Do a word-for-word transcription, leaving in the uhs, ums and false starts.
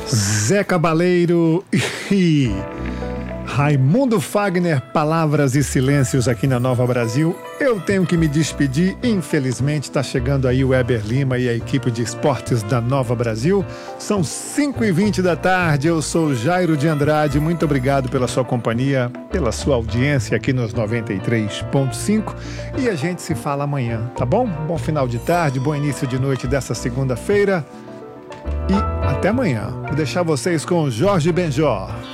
Zé Cabaleiro e Raimundo Fagner, palavras e silêncios aqui na Nova Brasil. Eu tenho que me despedir, infelizmente está chegando aí o Weber Lima e a equipe de esportes da Nova Brasil. São cinco e vinte da tarde, eu sou Jairo de Andrade, muito obrigado pela sua companhia, pela sua audiência aqui nos noventa e três ponto cinco e a gente se fala amanhã, tá bom? Bom final de tarde, bom início de noite dessa segunda-feira e até amanhã. Vou deixar vocês com Jorge Benjor.